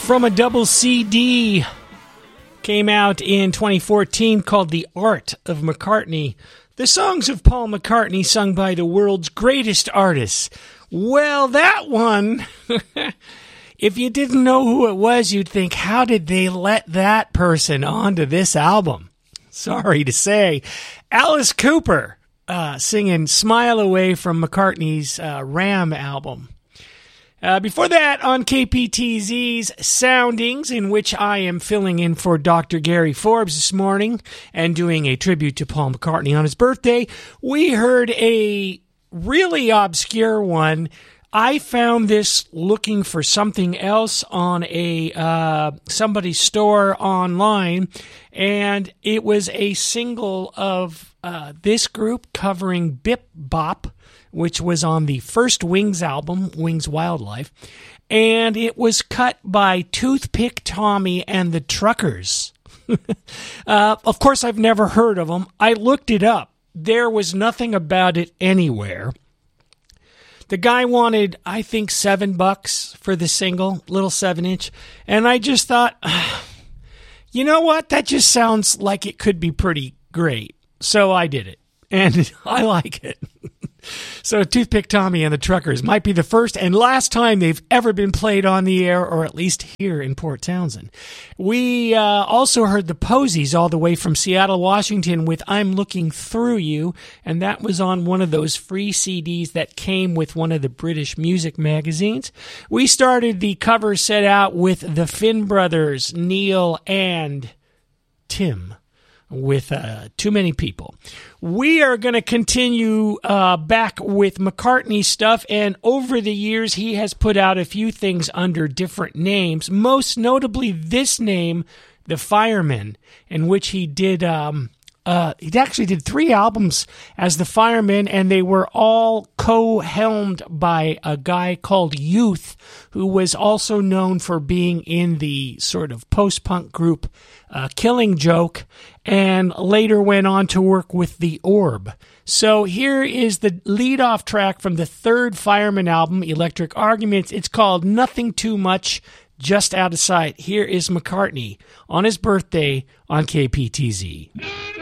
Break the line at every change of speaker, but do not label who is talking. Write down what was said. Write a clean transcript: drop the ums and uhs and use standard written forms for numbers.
from a double CD. Came out in 2014 called The Art of McCartney. The songs of Paul McCartney sung by the world's greatest artists. Well, that one, if you didn't know who it was, you'd think, how did they let that person onto this album? Sorry to say. Alice Cooper singing Smile Away from McCartney's Ram album. Before that, on KPTZ's Soundings, in which I am filling in for Dr. Gary Forbes this morning and doing a tribute to Paul McCartney on his birthday, we heard a really obscure one. I found this looking for something else on a somebody's store online, and it was a single of this group covering Bip Bop, which was on the first Wings album, Wings Wildlife, and it was cut by Toothpick Tommy and the Truckers. Of course, I've never heard of them. I looked it up. There was nothing about it anywhere. The guy wanted, I think, $7 for the single, little 7-inch, and I just thought, you know what? That just sounds like it could be pretty great. So I did it, and I like it. So Toothpick Tommy and the Truckers might be the first and last time they've ever been played on the air, or at least here in Port Townsend. We also heard the Posies all the way from Seattle, Washington with I'm Looking Through You, and that was on one of those free CDs that came with one of the British music magazines. We started the cover set out with the Finn Brothers, Neil and Tim, with Too Many People. We are going to continue back with McCartney stuff, and over the years he has put out a few things under different names, most notably this name, The Fireman, in which he did he actually did 3 albums as The Fireman, and they were all co-helmed by a guy called Youth, who was also known for being in the sort of post-punk group Killing Joke, and later went on to work with The Orb. So here is the lead-off track from the 3rd Fireman album, Electric Arguments. It's called Nothing Too Much, Just Out of Sight. Here is McCartney on his birthday on KPTZ.